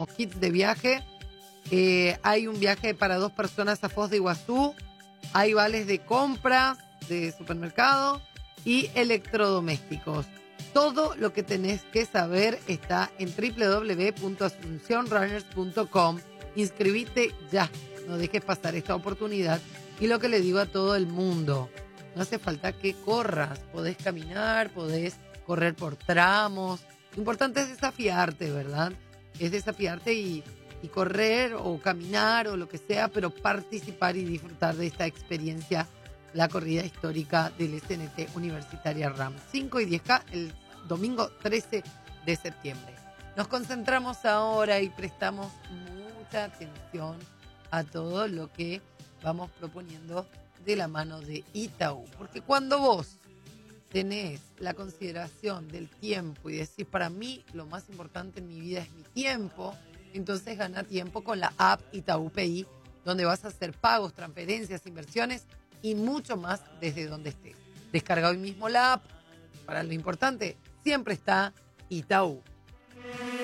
tenemos kits de viaje. Hay un viaje para 2 personas a Foz de Iguazú. Hay vales de compra de supermercado y electrodomésticos. Todo lo que tenés que saber está en www.asuncionrunners.com. Inscribite ya, no dejes pasar esta oportunidad. Y lo que le digo a todo el mundo, no hace falta que corras, podés caminar, podés correr por tramos. Lo importante es desafiarte, ¿verdad? Es desafiarte y correr o caminar o lo que sea, pero participar y disfrutar de esta experiencia, la corrida histórica del SNT Universitaria RAM. 5 y 10K el domingo 13 de septiembre. Nos concentramos ahora y prestamos mucha atención a todo lo que vamos proponiendo de la mano de Itaú. Porque cuando vos tenés la consideración del tiempo y decís, para mí lo más importante en mi vida es mi tiempo, entonces gana tiempo con la app Itaú PI, donde vas a hacer pagos, transferencias, inversiones y mucho más desde donde estés. Descarga hoy mismo la app. Para lo importante siempre está Itaú.